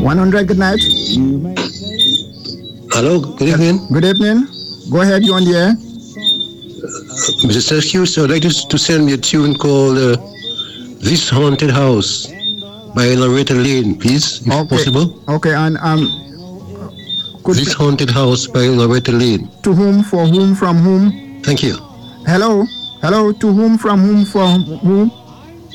100, good night. Hello, good evening. Good evening. Go ahead, you on the air. Mr. Sergius, I'd like to send me a tune called This Haunted House by Loretta Lane, please, if possible. Okay, and This Haunted House by Loretta Lane. To whom, for whom, from whom? Thank you. Hello? Hello, to whom, from whom, for whom?